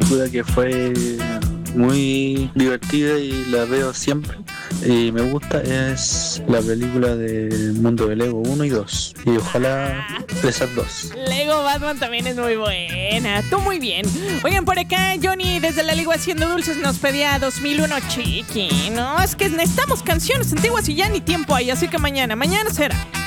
película que fue muy divertida y la veo siempre y me gusta es la película del mundo de Lego 1 y 2 y ojalá esas dos. Lego Batman también es muy buena. Tú muy bien. Oigan, por acá Johnny desde la Liga Haciendo Dulces nos pedía 2001 Chiqui. No, es que necesitamos canciones antiguas y ya ni tiempo hay, así que mañana será.